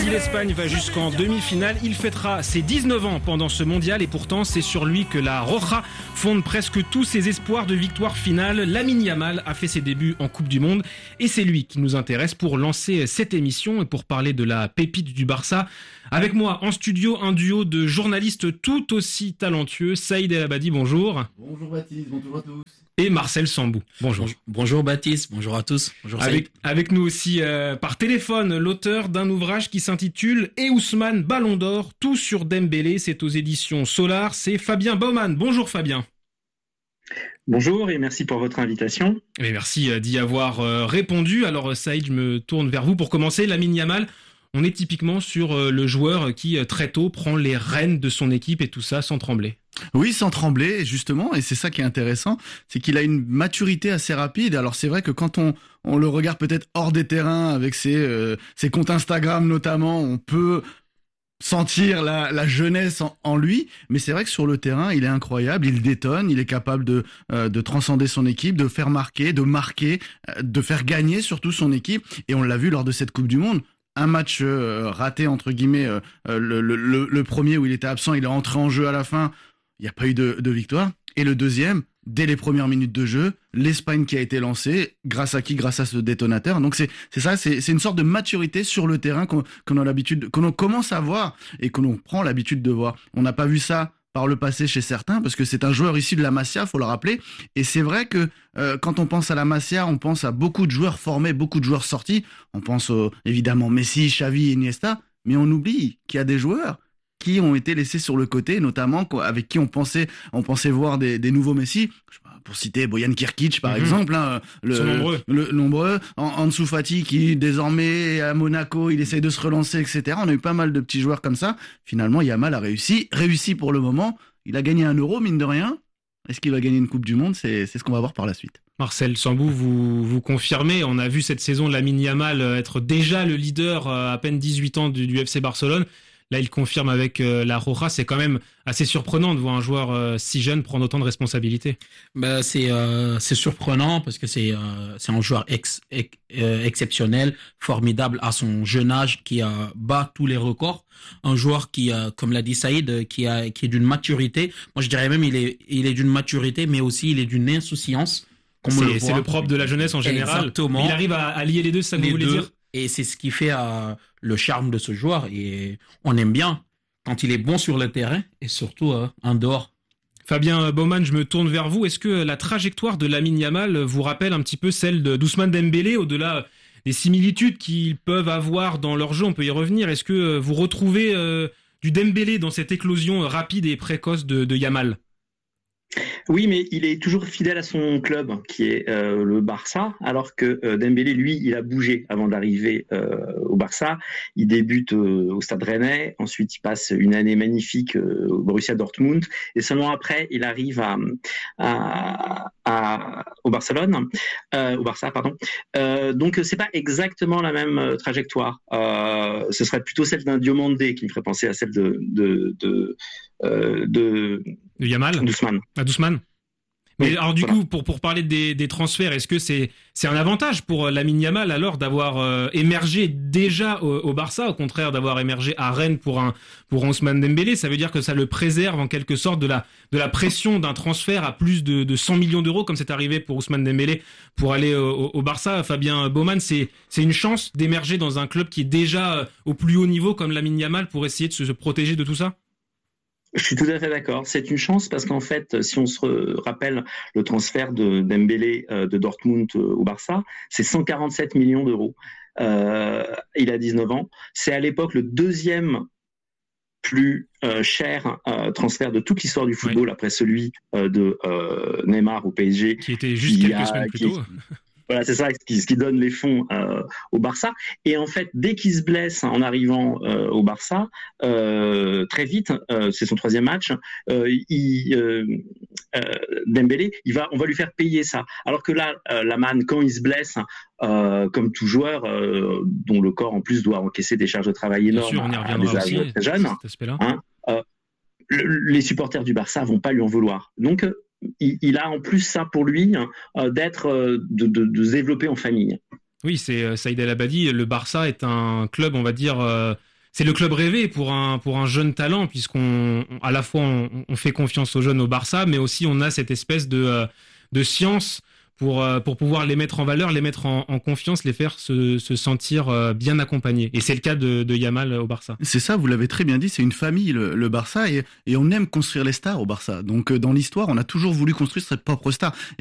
Si l'Espagne va jusqu'en demi-finale, il fêtera ses 19 ans pendant ce mondial et pourtant c'est sur lui que la Roja fonde presque tous ses espoirs de victoire finale. Lamine Yamal a fait ses débuts en Coupe du Monde et c'est lui qui nous intéresse pour lancer cette émission et pour parler de la pépite du Barça. Avec moi en studio, un duo de journalistes tout aussi talentueux. Saïd El Abadi, bonjour. Bonjour Baptiste, bonjour à tous. Et Marcel Sambou, bonjour. Bonjour Baptiste, bonjour à tous. Bonjour Saïd. Avec nous aussi par téléphone, l'auteur d'un ouvrage qui s'intitule « Et Ousmane, Ballon d'Or, tout sur Dembélé ». C'est aux éditions Solar, c'est Fabien Baumann. Bonjour Fabien. Bonjour et merci pour votre invitation. Et merci d'y avoir répondu. Alors Saïd, je me tourne vers vous pour commencer. Lamine Yamal, on est typiquement sur le joueur qui très tôt prend les rênes de son équipe et tout ça sans trembler. Oui, sans trembler, justement, et c'est ça qui est intéressant, c'est qu'il a une maturité assez rapide. Alors c'est vrai que quand on le regarde peut-être hors des terrains, avec ses comptes Instagram notamment, on peut sentir la jeunesse en lui, mais c'est vrai que sur le terrain, il est incroyable, il détonne, il est capable de transcender son équipe, de faire marquer, de marquer, de faire gagner surtout son équipe, et on l'a vu lors de cette Coupe du Monde. Un match raté, entre guillemets, le premier où il était absent, il est rentré en jeu à la fin, il n'y a pas eu de victoire. Et le deuxième, dès les premières minutes de jeu, l'Espagne qui a été lancée, grâce à qui? Grâce à ce détonateur. Donc c'est ça, c'est une sorte de maturité sur le terrain qu'on commence à voir et que l'on prend l'habitude de voir. On n'a pas vu ça par le passé chez certains, parce que c'est un joueur issu de la Masia, faut le rappeler. Et c'est vrai que quand on pense à la Masia, on pense à beaucoup de joueurs formés, beaucoup de joueurs sortis. On pense évidemment Messi, Xavi, Iniesta, mais on oublie qu'il y a des joueurs qui ont été laissés sur le côté, notamment avec qui on pensait voir des nouveaux Messi. Pour citer Bojan Kirkic par exemple, hein, le nombreux, Ansu Fati qui désormais est à Monaco, il essaye de se relancer, etc. On a eu pas mal de petits joueurs comme ça. Finalement, Yamal a réussi pour le moment. Il a gagné 1 euro, mine de rien. Est-ce qu'il va gagner une Coupe du Monde? C'est ce qu'on va voir par la suite. Marcel Sambou, vous confirmez, on a vu cette saison Lamine Yamal être déjà le leader à peine 18 ans du FC Barcelone. Là, il confirme avec la Roja. C'est quand même assez surprenant de voir un joueur si jeune prendre autant de responsabilités. C'est surprenant parce que c'est un joueur exceptionnel, formidable à son jeune âge, qui bat tous les records. Un joueur qui, comme l'a dit Saïd, qui est d'une maturité. Moi, je dirais même il est d'une maturité, mais aussi il est d'une insouciance. C'est le propre de la jeunesse en général. Exactement. Il arrive à lier les deux, c'est ça que vous voulez dire? Et c'est ce qui fait le charme de ce joueur. Et on aime bien quand il est bon sur le terrain et surtout en dehors. Fabien Baumann, je me tourne vers vous. Est-ce que la trajectoire de Lamine Yamal vous rappelle un petit peu celle d'Ousmane Dembélé, au-delà des similitudes qu'ils peuvent avoir dans leur jeu? On peut y revenir. Est-ce que vous retrouvez du Dembélé dans cette éclosion rapide et précoce de Yamal? Oui, mais il est toujours fidèle à son club, qui est le Barça, alors que Dembélé, lui, il a bougé avant d'arriver au Barça. Il débute au Stade Rennais, ensuite il passe une année magnifique au Borussia Dortmund, et seulement après, il arrive au Barça, pardon. Donc c'est pas exactement la même trajectoire. Ce serait plutôt celle d'un Diomandé qui me ferait penser à celle de Yamal, d'Ousmane. Mais alors du coup, pour parler des transferts, est-ce que c'est un avantage pour Lamine Yamal alors d'avoir émergé déjà au Barça, au contraire d'avoir émergé à Rennes pour Ousmane Dembélé? Ça veut dire que ça le préserve en quelque sorte de la pression d'un transfert à plus de 100 millions d'euros, comme c'est arrivé pour Ousmane Dembélé pour aller au Barça. Fabien Baumann, c'est une chance d'émerger dans un club qui est déjà au plus haut niveau comme Lamine Yamal pour essayer de se protéger de tout ça? Je suis tout à fait d'accord. C'est une chance parce qu'en fait, si on se rappelle le transfert de Dembélé de Dortmund au Barça, c'est 147 millions d'euros. Il a 19 ans. C'est à l'époque le deuxième plus cher transfert de toute l'histoire du football, après celui de Neymar au PSG. Qui était juste quelques semaines plus tôt. Voilà, c'est ça, ce qui donne les fonds au Barça. Et en fait, dès qu'il se blesse en arrivant au Barça, très vite, c'est son 3e match, Dembélé, on va lui faire payer ça. Alors que là, Lamane, quand il se blesse, comme tout joueur dont le corps en plus doit encaisser des charges de travail énormes à des âges très jeunes, les supporters du Barça vont pas lui en vouloir. Donc il a en plus ça pour lui d'être de se développer en famille. Oui, c'est Saïd El Abadi. Le Barça est un club, on va dire, c'est le club rêvé pour un jeune talent, puisqu'on à la fois on fait confiance aux jeunes au Barça, mais aussi on a cette espèce de science pour pouvoir les mettre en valeur, les mettre en confiance, les faire se sentir bien accompagnés. Et c'est le cas de Yamal au Barça. C'est ça, vous l'avez très bien dit, c'est une famille le Barça et on aime construire les stars au Barça. Donc dans l'histoire, on a toujours voulu construire cette propre star.